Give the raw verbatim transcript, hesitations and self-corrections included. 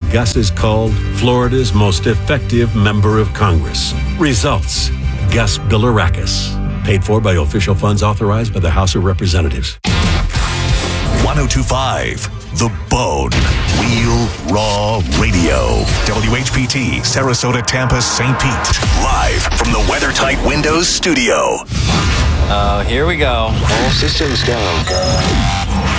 Gus is called Florida's most effective member of Congress. Results, Gus Bilirakis. Paid for by official funds authorized by the House of Representatives. ten twenty-five, The Bone. Real Raw Radio. W H P T, Sarasota, Tampa, Saint Pete. Live from the WeatherTight Windows studio. Uh, here we go. All systems go.